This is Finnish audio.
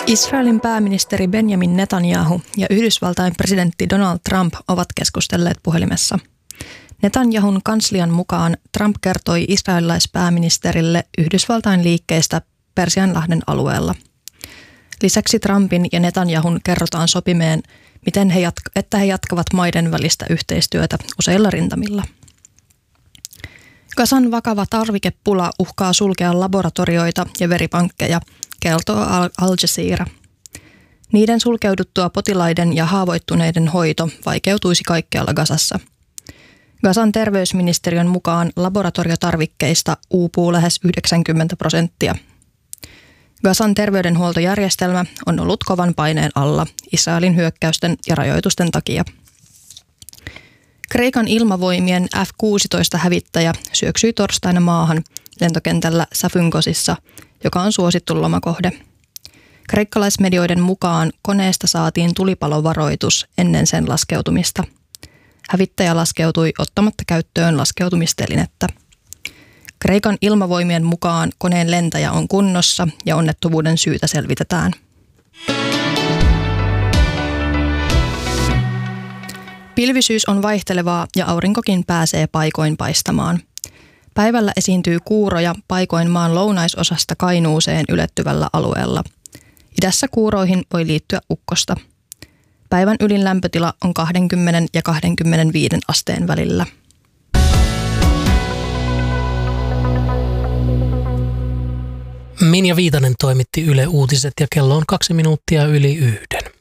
Israelin pääministeri Benjamin Netanyahu ja Yhdysvaltain presidentti Donald Trump ovat keskustelleet puhelimessa. Netanyahun kanslian mukaan Trump kertoi israelilaispääministerille Yhdysvaltain liikkeistä Persianlahden alueella. Lisäksi Trumpin ja Netanyahun kerrotaan sopimeen, että he jatkavat maiden välistä yhteistyötä useilla rintamilla. Gazan vakava tarvikepula uhkaa sulkea laboratorioita ja veripankkeja, kertoo Al Jazeera. Niiden sulkeuduttua potilaiden ja haavoittuneiden hoito vaikeutuisi kaikkialla Gazassa. Gazan terveysministeriön mukaan laboratoriotarvikkeista uupuu lähes 90%. Gazan terveydenhuoltojärjestelmä on ollut kovan paineen alla Israelin hyökkäysten ja rajoitusten takia. Kreikan ilmavoimien F-16-hävittäjä syöksyi torstaina maahan lentokentällä Safunkosissa, joka on suosittu lomakohde. Kreikkalaismedioiden mukaan koneesta saatiin tulipalovaroitus ennen sen laskeutumista. Hävittäjä laskeutui ottamatta käyttöön laskeutumistelinettä. Kreikan ilmavoimien mukaan koneen lentäjä on kunnossa ja onnettomuuden syytä selvitetään. Pilvisyys on vaihtelevaa ja aurinkokin pääsee paikoin paistamaan. Päivällä esiintyy kuuroja paikoin maan lounaisosasta Kainuuseen ylettyvällä alueella. Idässä kuuroihin voi liittyä ukkosta. Päivän ylin lämpötila on 20 ja 25 asteen välillä. Minja Viitanen toimitti Yle Uutiset ja kello on 2 minuuttia yli 1.